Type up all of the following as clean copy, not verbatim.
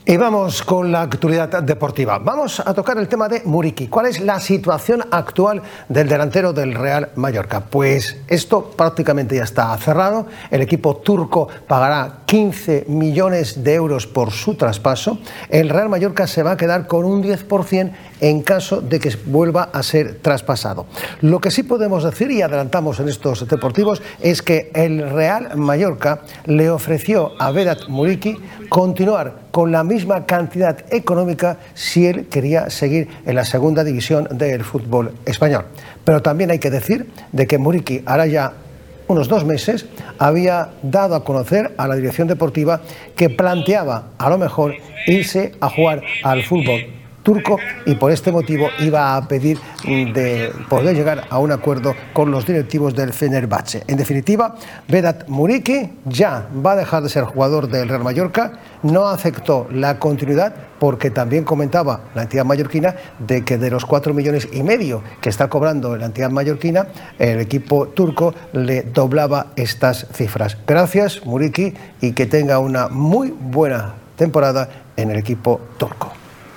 Y vamos con la actualidad deportiva. Vamos a tocar el tema de Muriqi. ¿Cuál es la situación actual del delantero del Real Mallorca? Pues esto prácticamente ya está cerrado. El equipo turco pagará 15 millones de euros por su traspaso. El Real Mallorca se va a quedar con un 10% en caso de que vuelva a ser traspasado. Lo que sí podemos decir, y adelantamos en estos deportivos, es que el Real Mallorca le ofreció a Vedat Muriqi continuar con la misma cantidad económica si él quería seguir en la segunda división del fútbol español. Pero también hay que decir de que Muriqi hará ya unos 2 meses había dado a conocer a la dirección deportiva que planteaba a lo mejor irse a jugar al fútbol turco y por este motivo iba a pedir de poder llegar a un acuerdo con los directivos del Fenerbahce. En definitiva, Vedat Muriqi ya va a dejar de ser jugador del Real Mallorca, no aceptó la continuidad porque también comentaba la entidad mallorquina de que de los 4,5 millones que está cobrando la entidad mallorquina, el equipo turco le doblaba estas cifras. Gracias, Muriqi, y que tenga una muy buena temporada en el equipo turco.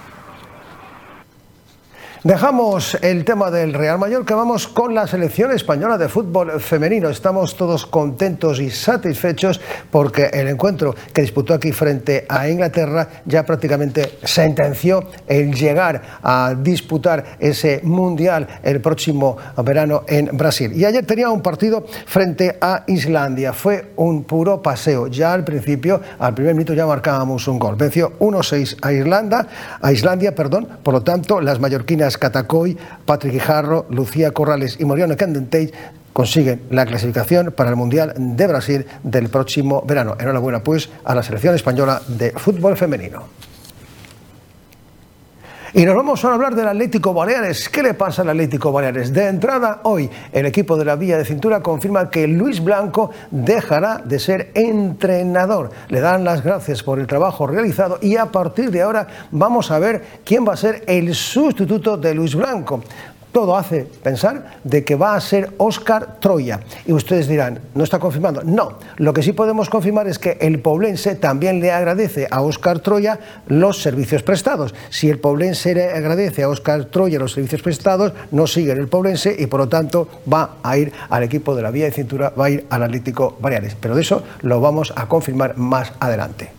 Dejamos el tema del Real Mallorca, vamos con la selección española de fútbol femenino. Estamos todos contentos y satisfechos porque el encuentro que disputó aquí frente a Inglaterra ya prácticamente sentenció el llegar a disputar ese mundial el próximo verano en Brasil. Y ayer tenía un partido frente a Islandia, fue un puro paseo. Ya al principio, al primer minuto ya marcábamos un gol. Venció 1-6 a Islandia, por lo tanto las mallorquinas Catacoy, Patrick Guijarro, Lucía Corrales y Mariona Candentey consiguen la clasificación para el Mundial de Brasil del próximo verano. Enhorabuena pues a la selección española de fútbol femenino. Y nos vamos a hablar del Atlético Baleares. ¿Qué le pasa al Atlético Baleares? De entrada, hoy el equipo de la Villa de Cintura confirma que Luis Blanco dejará de ser entrenador. Le dan las gracias por el trabajo realizado y a partir de ahora vamos a ver quién va a ser el sustituto de Luis Blanco. Todo hace pensar de que va a ser Óscar Troya. Y ustedes dirán, ¿no está confirmando? No, lo que sí podemos confirmar es que el Poblense también le agradece a Óscar Troya los servicios prestados. Si el Poblense le agradece a Óscar Troya los servicios prestados, no sigue en el Poblense y por lo tanto va a ir al equipo de la Villa de Cintura, va a ir al Atlético Baleares. Pero de eso lo vamos a confirmar más adelante.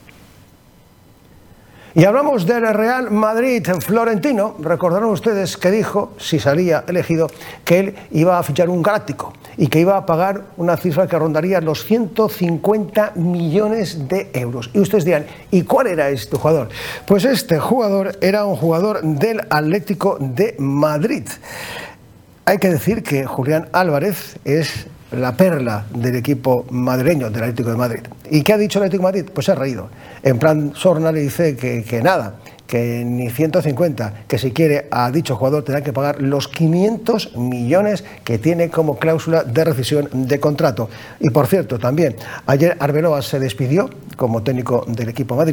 Y hablamos del Real Madrid. Florentino, recordarán ustedes que dijo, si salía elegido, que él iba a fichar un galáctico y que iba a pagar una cifra que rondaría los 150 millones de euros. Y ustedes dirán, ¿y cuál era este jugador? Pues este jugador era un jugador del Atlético de Madrid. Hay que decir que Julián Álvarez es la perla del equipo madrileño, del Atlético de Madrid. ¿Y qué ha dicho el Atlético de Madrid? Pues se ha reído. En plan, Sorna le dice que nada, que ni 150, que si quiere a dicho jugador tendrá que pagar los 500 millones que tiene como cláusula de rescisión de contrato. Y por cierto, también, ayer Arbeloa se despidió como técnico del equipo madrileño.